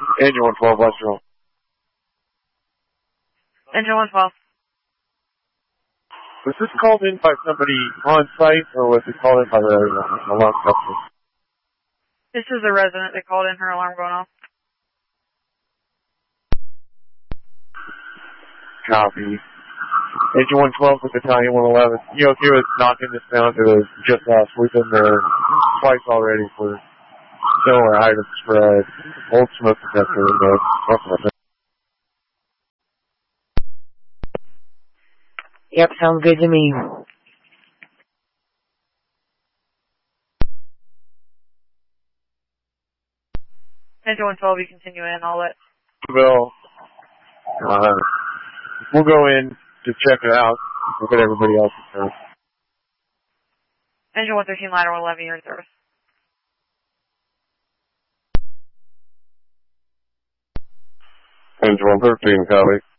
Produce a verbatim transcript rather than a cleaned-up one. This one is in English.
Engine one twelve, Western. Engine one twelve. Was this called in by somebody on site, or was it called in by the alarm company? This is a resident that called in, her alarm going off. Copy. Engine one twelve with Battalion one eleven. You okay with knocking this down to just last weekend or twice already for similar items for uh, old smoke detector and uh, something like that? Yep, sounds good to me. Engine one twelve, you continue in, I'll let. Well, uh, we'll go in to check it out. We'll get everybody else in service. Engine one thirteen, ladder one eleven, you're in service. Engine one thirteen, copy.